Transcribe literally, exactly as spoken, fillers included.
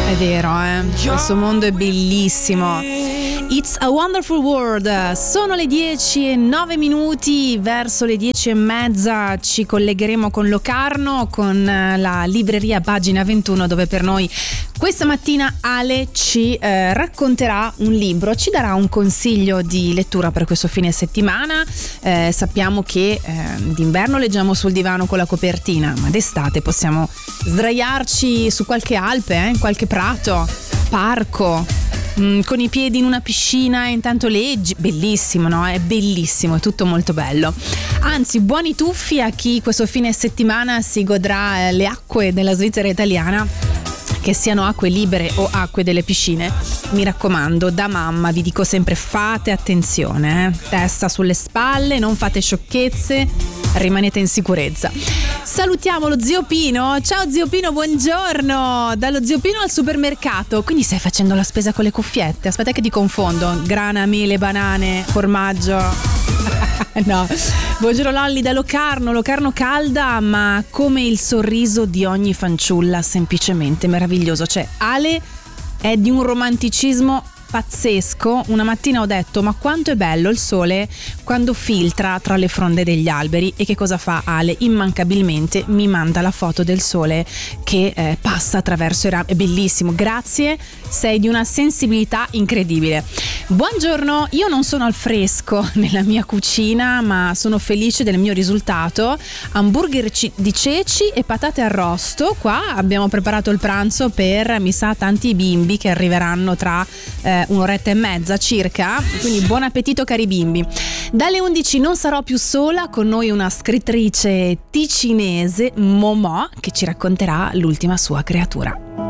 È vero, eh? Questo mondo è bellissimo. It's a Wonderful World. Sono le dieci e nove minuti, verso le dieci e mezza ci collegheremo con Locarno, con la libreria Pagina ventuno, dove per noi questa mattina Ale ci eh, racconterà un libro, ci darà un consiglio di lettura per questo fine settimana. Eh, sappiamo che eh, d'inverno leggiamo sul divano con la copertina, ma d'estate possiamo sdraiarci su qualche alpe, eh, in qualche prato, parco, mh, con i piedi in una piscina e intanto leggi. Bellissimo, no? È bellissimo, è tutto molto bello. Anzi, buoni tuffi a chi questo fine settimana si godrà eh, le acque della Svizzera italiana, che siano acque libere o acque delle piscine. Mi raccomando, da mamma vi dico sempre: fate attenzione, eh? Testa sulle spalle, non fate sciocchezze, rimanete in sicurezza. Salutiamo lo zio Pino. Ciao zio Pino, buongiorno. Dallo zio Pino al supermercato. Quindi stai facendo la spesa con le cuffiette? Aspetta che ti confondo. Grana, mele, banane, formaggio. No. Buongiorno Lolli da Locarno. Locarno calda, ma come il sorriso di ogni fanciulla, semplicemente meraviglioso. Cioè, Ale è di un romanticismo pazzesco. Una mattina ho detto: ma quanto è bello il sole quando filtra tra le fronde degli alberi. E che cosa fa Ale? Immancabilmente mi manda la foto del sole che eh, passa attraverso i rami. È bellissimo, grazie, sei di una sensibilità incredibile. Buongiorno, io non sono al fresco nella mia cucina, ma sono felice del mio risultato. Hamburger di ceci e patate arrosto. Qua abbiamo preparato il pranzo per, mi sa, tanti bimbi che arriveranno tra eh, un'oretta e mezza circa, quindi buon appetito cari bimbi. Dalle undici non sarò più sola, con noi una scrittrice ticinese, Momò, che ci racconterà l'ultima sua creatura.